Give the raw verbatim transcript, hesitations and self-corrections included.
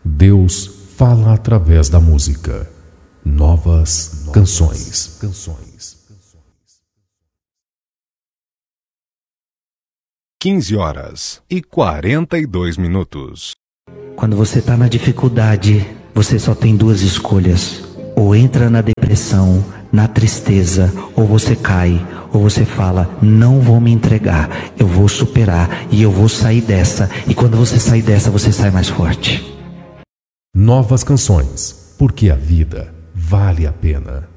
Deus fala através da música. Novas, Novas canções. canções. quinze horas e quarenta e dois minutos. Quando você está na dificuldade, você só tem duas escolhas. Ou entra na depressão, na tristeza, ou você cai, ou você fala, não vou me entregar, eu vou superar e eu vou sair dessa. E quando você sair dessa, você sai mais forte. Novas canções, porque a vida vale a pena.